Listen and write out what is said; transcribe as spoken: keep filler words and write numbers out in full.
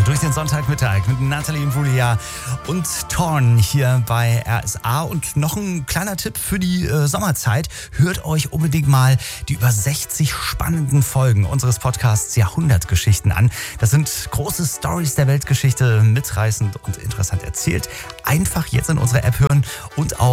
durch den Sonntagmittag mit Natalie Imbruglia und Thorn hier bei R S A. Und noch ein kleiner Tipp für die äh, Sommerzeit. Hört euch unbedingt mal die über sechzig spannenden Folgen unseres Podcasts Jahrhundertgeschichten an. Das sind große Stories der Weltgeschichte, mitreißend und interessant erzählt. Einfach jetzt in unsere App hören und auch